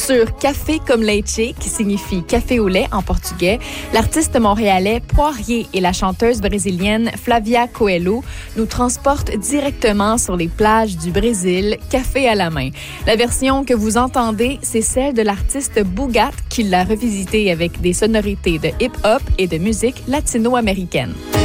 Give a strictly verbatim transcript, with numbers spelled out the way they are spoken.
Sur Café comme leite, qui signifie café au lait en portugais, l'artiste montréalais Poirier et la chanteuse brésilienne Flavia Coelho nous transportent directement sur les plages du Brésil, café à la main. La version que vous entendez, c'est celle de l'artiste Boogat qui l'a revisitée avec des sonorités de hip-hop et de musique latino-américaine.